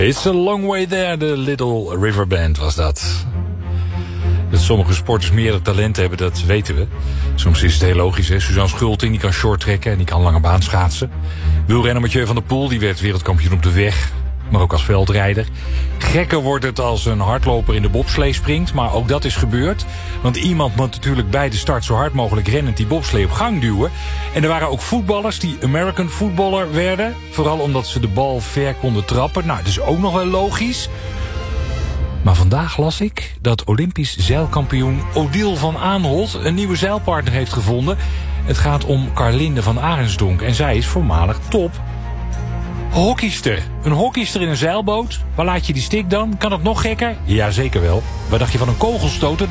It's a long way there, the Little River Band was dat. Dat sommige sporters meerdere talenten hebben, dat weten we. Soms is het heel logisch, hè. Suzanne Schulting, die kan short trekken en die kan lange baan schaatsen. Wielrenner Mathieu van der Poel, die werd wereldkampioen op de weg, maar ook als veldrijder. Gekker wordt het als een hardloper in de bobslee springt, maar ook dat is gebeurd. Want iemand moet natuurlijk bij de start zo hard mogelijk rennend die bobslee op gang duwen. En er waren ook voetballers die American footballer werden. Vooral omdat ze de bal ver konden trappen. Nou, dat is ook nog wel logisch. Maar vandaag las ik dat Olympisch zeilkampioen Odile van Aanholt een nieuwe zeilpartner heeft gevonden. Het gaat om Carlinde van Arensdonk en zij is voormalig top hockeyster. Een hockeyster in een zeilboot. Waar laat je die stick dan? Kan het nog gekker? Ja, zeker wel. Wat dacht je van een kogelstoter